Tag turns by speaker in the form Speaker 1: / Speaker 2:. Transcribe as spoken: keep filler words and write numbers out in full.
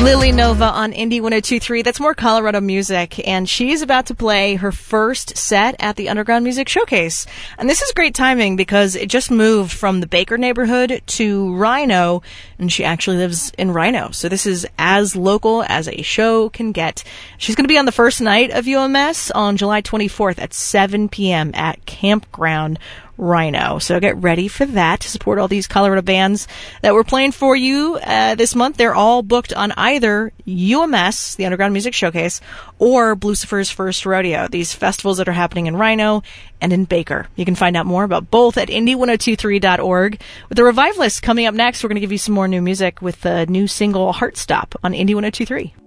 Speaker 1: Lily Nova on Indie one oh two point three. That's more Colorado music, and she's about to play her first set at the Underground Music Showcase. And this is great timing because it just moved from the Baker neighborhood to RiNo, and she actually lives in RiNo. So this is as local as a show can get. She's going to be on the first night of U M S on July twenty-fourth at seven p.m. at Campground RiNo. So get ready for that to support all these Colorado bands that we're playing for you uh, this month. They're all booked on either U M S, the Underground Music Showcase, or Blucifer's First Rodeo, these festivals that are happening in RiNo and in Baker. You can find out more about both at indie ten twenty-three dot org. With the Revivalists coming up next, we're going to give you some more new music with the new single Heart Stop on Indie ten twenty-three.